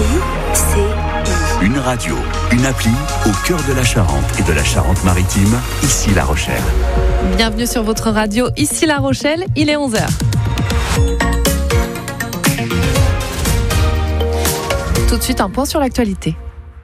Une radio, une appli au cœur de la Charente et de la Charente-Maritime, ici La Rochelle. Bienvenue sur votre radio, ici La Rochelle, il est 11h. Tout de suite, un point sur l'actualité.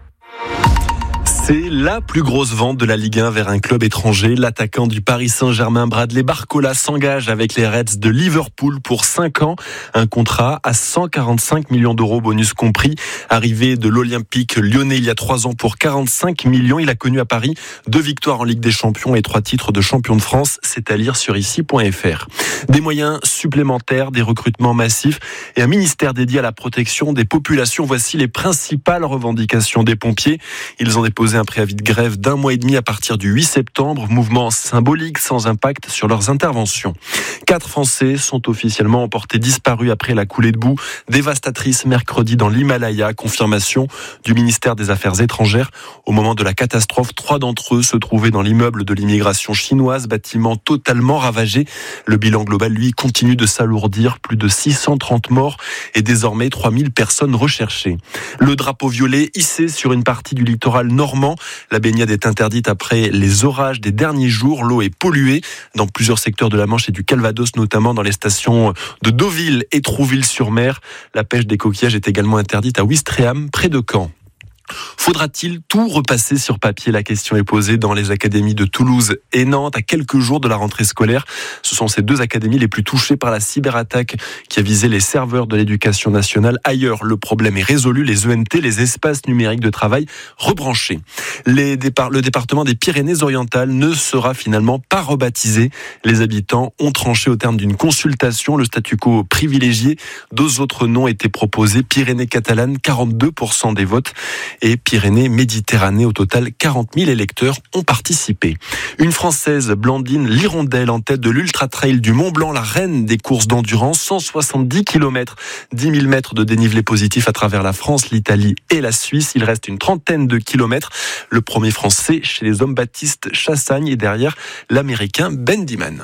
C'est la plus grosse vente de la Ligue 1 vers un club étranger. L'attaquant du Paris Saint-Germain, Bradley Barcola, s'engage avec les Reds de Liverpool pour 5 ans. Un contrat à 145 millions d'euros, bonus compris. Arrivé de l'Olympique lyonnais il y a 3 ans pour 45 millions. Il a connu à Paris 2 victoires en Ligue des Champions et 3 titres de champion de France. C'est à lire sur ici.fr. Des moyens supplémentaires, des recrutements massifs et un ministère dédié à la protection des populations. Voici les principales revendications des pompiers. Ils ont déposé un préavis de grève d'1 mois et demi à partir du 8 septembre. Mouvement symbolique sans impact sur leurs interventions. 4 Français sont officiellement emportés disparus après la coulée de boue dévastatrice mercredi dans l'Himalaya. Confirmation du ministère des Affaires étrangères. Au moment de la catastrophe, 3 d'entre eux se trouvaient dans l'immeuble de l'immigration chinoise, bâtiment totalement ravagé. Le bilan global, lui, continue de s'alourdir. Plus de 630 morts et désormais 3000 personnes recherchées. Le drapeau violet hissé sur une partie du littoral normand. La baignade est interdite après les orages des derniers jours. L'eau est polluée dans plusieurs secteurs de la Manche et du Calvados, notamment dans les stations de Deauville et Trouville-sur-Mer. La pêche des coquillages est également interdite à Ouistreham, près de Caen. Faudra-t-il tout repasser sur papier ? La question est posée dans les académies de Toulouse et Nantes à quelques jours de la rentrée scolaire. Ce sont ces 2 académies les plus touchées par la cyberattaque qui a visé les serveurs de l'éducation nationale. Ailleurs, le problème est résolu. Les ENT, les espaces numériques de travail, rebranchés. Le département des Pyrénées-Orientales ne sera finalement pas rebaptisé. Les habitants ont tranché au terme d'une consultation. Le statu quo privilégié. 2 autres noms étaient proposés. Pyrénées catalanes, 42% des votes. Et Pyrénées-Méditerranée. Au total, 40 000 électeurs ont participé. Une Française, Blandine Lirondelle, en tête de l'Ultra Trail du Mont Blanc, la reine des courses d'endurance, 170 km, 10 000 mètres de dénivelé positif à travers la France, l'Italie et la Suisse. Il reste une trentaine de kilomètres. Le premier Français chez les hommes, Baptiste Chassagne, et derrière l'Américain Ben Diman.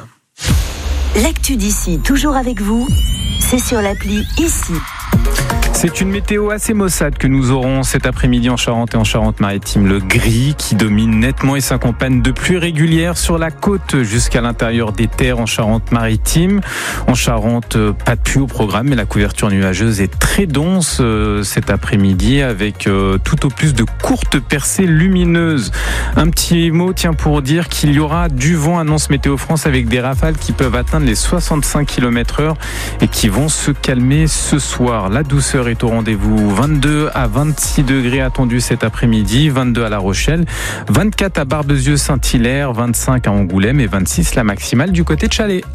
L'actu d'ici, toujours avec vous, c'est sur l'appli Ici. C'est une météo assez maussade que nous aurons cet après-midi en Charente et en Charente-Maritime. Le gris qui domine nettement et s'accompagne de pluies régulières sur la côte jusqu'à l'intérieur des terres en Charente-Maritime. En Charente, pas de pluie au programme, mais la couverture nuageuse est très dense cet après-midi avec tout au plus de courtes percées lumineuses. Un petit mot pour dire qu'il y aura du vent, annonce Météo France, avec des rafales qui peuvent atteindre les 65 km/h et qui vont se calmer ce soir. La douceur est au rendez-vous. 22 à 26 degrés attendus cet après-midi, 22 à La Rochelle, 24 à Barbezieux-Saint-Hilaire, 25 à Angoulême et 26 la maximale du côté de Chalais.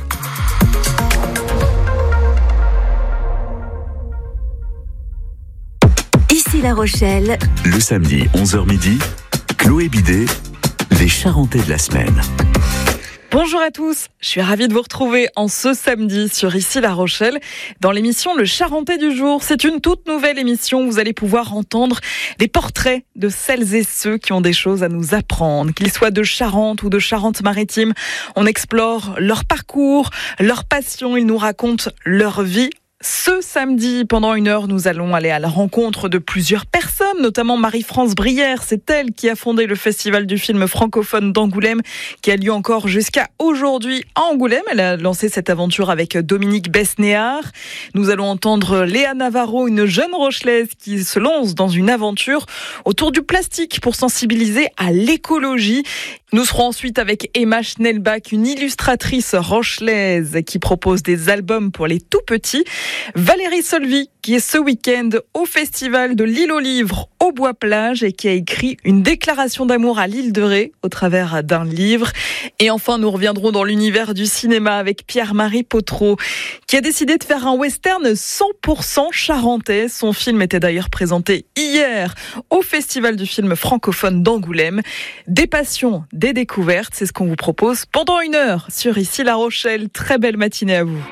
Ici La Rochelle. Le samedi 11h midi, Chloé Bidet, les Charentais de la semaine. Bonjour à tous, je suis ravie de vous retrouver en ce samedi sur Ici La Rochelle dans l'émission Le Charentais du jour. C'est une toute nouvelle émission où vous allez pouvoir entendre des portraits de celles et ceux qui ont des choses à nous apprendre, qu'ils soient de Charente ou de Charente-Maritime. On explore leur parcours, leur passion, ils nous racontent leur vie. Ce samedi, pendant 1 heure, nous allons aller à la rencontre de plusieurs personnes, notamment Marie-France Brière. C'est elle qui a fondé le festival du film francophone d'Angoulême, qui a lieu encore jusqu'à aujourd'hui à Angoulême. Elle a lancé cette aventure avec Dominique Besnéard. Nous allons entendre Léa Navarro, une jeune Rochelaise qui se lance dans une aventure autour du plastique pour sensibiliser à l'écologie. Nous serons ensuite avec Emma Schnellbach, une illustratrice rochelaise qui propose des albums pour les tout petits. Valérie Solvy, qui est ce week-end au festival de l'Île aux Livres au Bois-Plage et qui a écrit une déclaration d'amour à l'île de Ré au travers d'un livre. Et enfin, nous reviendrons dans l'univers du cinéma avec Pierre-Marie Potreau, qui a décidé de faire un western 100% charentais. Son film était d'ailleurs présenté hier au festival du film francophone d'Angoulême. Des passions, des découvertes, c'est ce qu'on vous propose pendant 1 heure sur Ici La Rochelle. Très belle matinée à vous.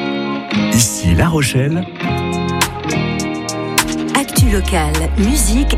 Ici La Rochelle. Actu locale, musique